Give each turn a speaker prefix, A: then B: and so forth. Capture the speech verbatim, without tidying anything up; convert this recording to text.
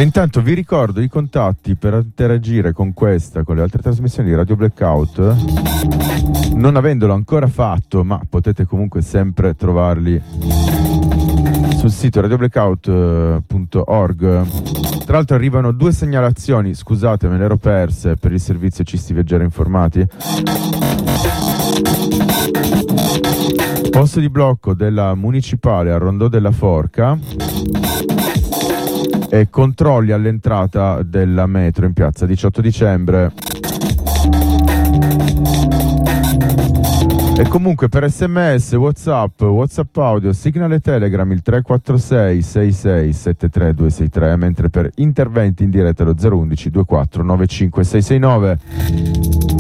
A: E intanto vi ricordo i contatti per interagire con questa, con le altre trasmissioni di Radio Blackout, non avendolo ancora fatto, ma potete comunque sempre trovarli sul sito radio blackout punto org. Tra l'altro arrivano due segnalazioni, scusate me le ero perse, per il servizio Cisti Viaggiare Informati. Posto di blocco della municipale a Rondò della Forca e controlli all'entrata della metro in piazza diciotto dicembre. E comunque per sms, whatsapp, whatsapp audio, signal e telegram il tre quattro sei sei sei sette tre due sei tre, mentre per interventi in diretta lo zero uno uno due quattro nove cinque sei sei nove.